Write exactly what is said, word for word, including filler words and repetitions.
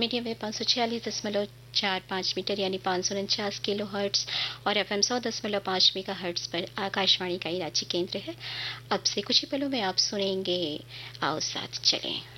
Medium wave पाँच सौ छियालीस दशमलव चार पाँच मीटर यानी पाँच सौ उनचास किलो हर्ट्स और एफएम सौ दशमलव पाँच मेगा हर्ट्स पर आकाशवाणी का ये रांची केंद्र है। अब से कुछ ही पलों में आप सुनेंगे आओ साथ चलें।